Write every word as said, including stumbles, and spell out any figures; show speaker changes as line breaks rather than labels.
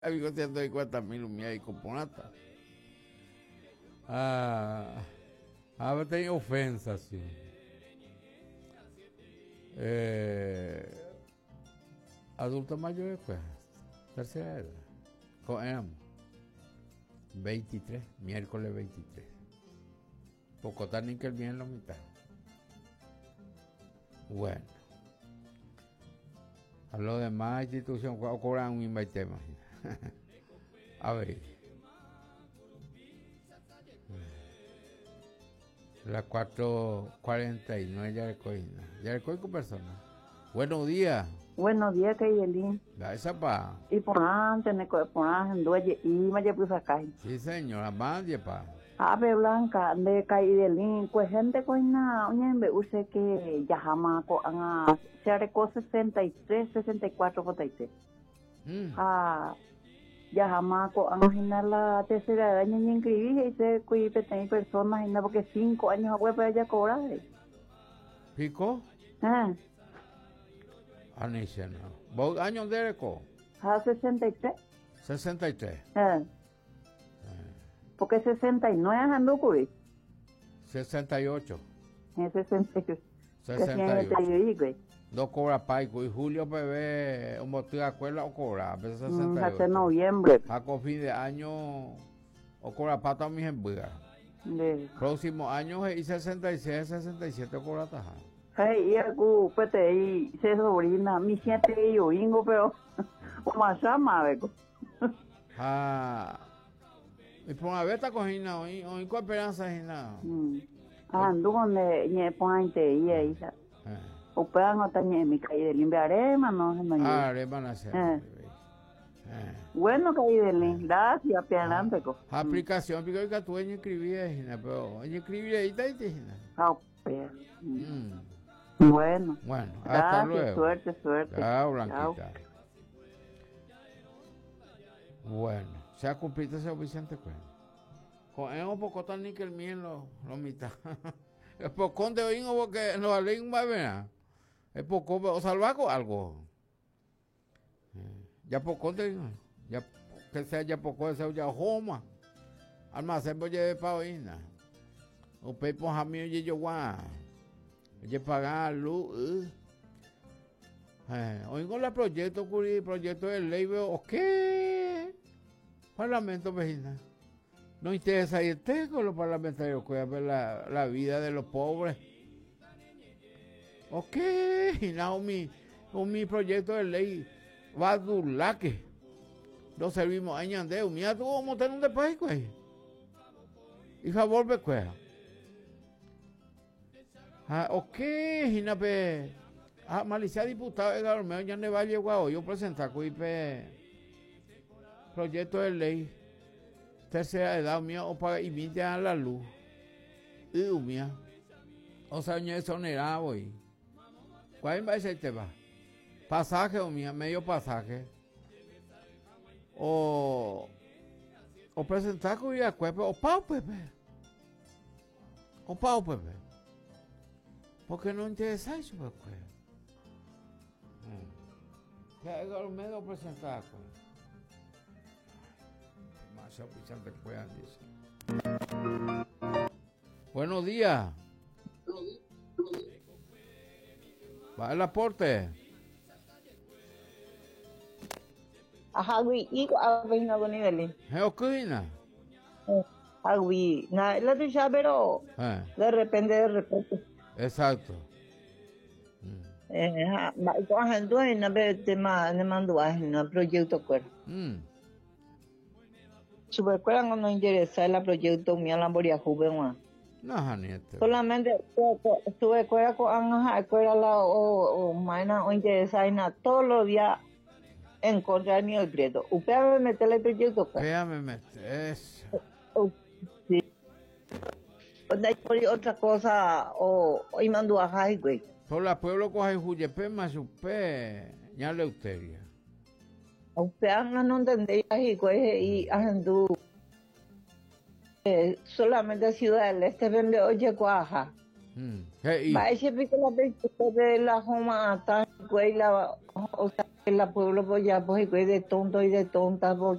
Amigo, ciento cincuenta mil umia y componata. Ah, ah, tem ofensa, assim. É, adulta mayor, pues, tercera edad. Coemos. veintitrés, miércoles veintitrés. Poco tan ni que el bien la mitad. Bueno. A lo demás, institución, cobran un mismo tema. A ver. Las cuatro cuarenta y nueve ya recogen. Ya recogen con personas. Buenos días.
Buenos días, Kayelin.
Da esa pa.
Y por antes, ne por antes, duele y me llevo a caer.
Sí, señora, más de pa.
Ave Blanca, de Kayelin, pues gente coina, oye, me use que ya jamás anga se recó sesenta y tres, sesenta y cuatro, sesenta y tres. Ah, ya jamás anga la tercera edad ni inscribí y se cuide tener personas y porque cinco años después para ella cobrar.
¿Pico?
Ah.
Anisha, no. ¿Vos años de reco?
Ah, sesenta y tres.
sesenta y tres.
Ah. Porque sesenta y nueve ando cubrí.
sesenta y ocho.
En sesenta y ocho.
sesenta y ocho. No cobra paico y Julio bebé un motivo de acuerdo o cobra. A veces sesenta y ocho.
Hasta noviembre.
A con fin de año o cobra pato a mis embugas. Próximo año y sesenta y seis, sesenta y siete cobra taja.
Hey, y algo pues te se sobrina, mi siete y yo ingo pero como llama veco.
Ah. Y por una vez está cogina hoy, hoy con esperanza es nada.
Ah, ando con de ñe pointe y ahí. O puedan no tañe mi calle de limpiaré, mano, no.
Ah, arema nace.
Bueno, calle de lim, gracias, pianante co.
Aplicación, porque que tú en escribir, pero en escribir ahí está ahí.
Ah, pues. Bueno.
Bueno, hasta
gracias,
luego.
Suerte, suerte.
Chao, Blanquita. Chao. Bueno, se ha cumplido ese Vicente Cuento. Con un poco tan ni que el mío lo, lo mitad. El pocón de oín porque no valen más ver. El poco o salvaco algo. Ya poco de ya que sea ya poco de sea ya homa. Almacén voy a para oína. O pepo jamio y yo guá. Oye pagar luz. Eh, oigo la proyecto curi proyecto de ley veo qué parlamento vecina. No interesa ir con los parlamentarios que ver la, la vida de los pobres. Ok, y no mi, mi proyecto de ley va a durar que no servimos a ñandeo. Mira tú cómo tener un despacho, güey. Y favor, me cuesta. Ah, ok, y no pe. Ah, malicia diputado de Galomeo ya no va a llegar yo presentar con I P proyecto de ley. Tercera edad mía o para invitar a la luz. Y mía. O sea, no es onerado hoy. ¿Cuál va a ser el tema? Pasaje o mía, medio pasaje. O. O presentar con ir a cuerpo. O pao, Pepe. O pao, Pepe. Porque no interesa eso, Pepe. Que es el medio presentar con. Vicente Cuellar dice. Buenos días. Va el aporte.
Ajá, güey, y a ver no con él.
Geoquina.
Ah, güey, na la de ya pero de repente de repente.
Exacto.
Eh, ha, ma ko hando na be tema ne mando a na proyecto cuer.
Mm.
Super cuerda no interesa el proyecto mi la boria juvenil.
No, Janiete.
Solamente estuve cuerda con anja, cuerda la o o maina o interesa en todos los días en contra de mi proyecto. Usted me mete el proyecto.
Usted me mete eso.
Sí. Otra cosa o hoy mando a Jai, güey.
Por la pueblo coge Juyepe más usted ya Leuteria.
Usted no entendía y y haciendo solamente Ciudad del Este vende oye cuaja Va ese pico la de la Joma, tan la, o sea, el pueblo pues ya pues de tonto y de tonta